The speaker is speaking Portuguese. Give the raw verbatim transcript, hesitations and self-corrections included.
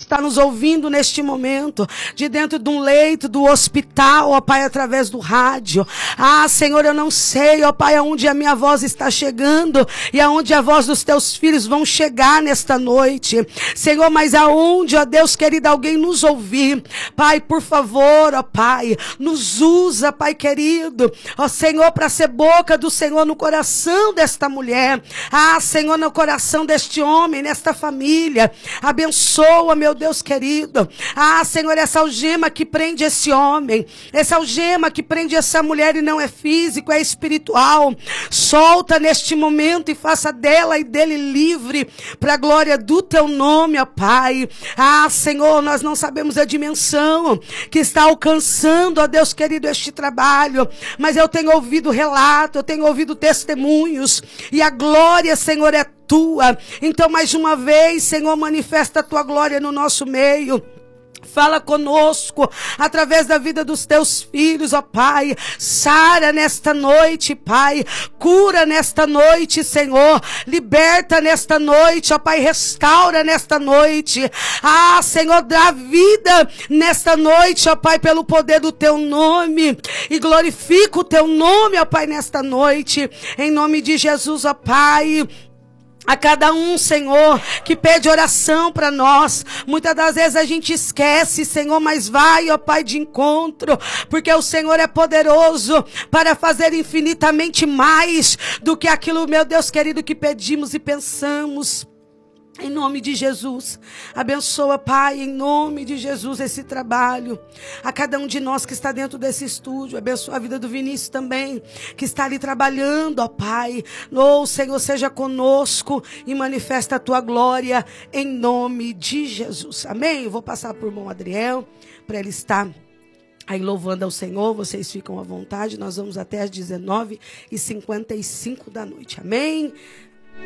está nos ouvindo neste momento, de dentro de um leito do hospital, ó Pai, através do rádio. Ah, Senhor, eu não sei, ó Pai, aonde a minha voz está chegando e aonde a voz dos teus filhos vão chegar nesta noite. Senhor, mas aonde, ó Deus querido, alguém nos ouvir, Pai, por favor, ó Pai, nos usa, Pai querido, ó Senhor, para ser boca do Senhor no coração desta mulher. Ah, Senhor, no coração deste homem, nesta família. Abençoa, meu Deus querido. Ah, Senhor, essa algema que prende esse homem, essa algema que prende essa mulher e não é físico, é espiritual. Solta neste momento e faça dela e dele livre para a glória do teu nome, ó Pai. Ah, Senhor, nós não sabemos a dimensão que está alcançando, ó Deus querido, este trabalho, mas eu tenho ouvido relato, eu tenho ouvido testemunhos, e a glória, Senhor, é tua. Então, mais uma vez, Senhor, manifesta a tua glória no nosso meio. Fala conosco, através da vida dos teus filhos, ó Pai. Sara nesta noite, Pai. Cura nesta noite, Senhor. Liberta nesta noite, ó Pai. Restaura nesta noite. Ah, Senhor, dá vida nesta noite, ó Pai, pelo poder do teu nome. E glorifica o teu nome, ó Pai, nesta noite. Em nome de Jesus, ó Pai. A cada um, Senhor, que pede oração para nós. Muitas das vezes a gente esquece, Senhor, mas vai, ó Pai, de encontro, porque o Senhor é poderoso para fazer infinitamente mais do que aquilo, meu Deus querido, que pedimos e pensamos. Em nome de Jesus, abençoa, Pai, em nome de Jesus, esse trabalho. A cada um de nós que está dentro desse estúdio, abençoa a vida do Vinícius também, que está ali trabalhando, ó Pai. Oh, Senhor, seja conosco e manifesta a tua glória em nome de Jesus. Amém? Eu vou passar por irmão Adriel, para ele estar aí louvando ao Senhor. Vocês ficam à vontade, nós vamos até às dezenove e cinquenta e cinco da noite. Amém?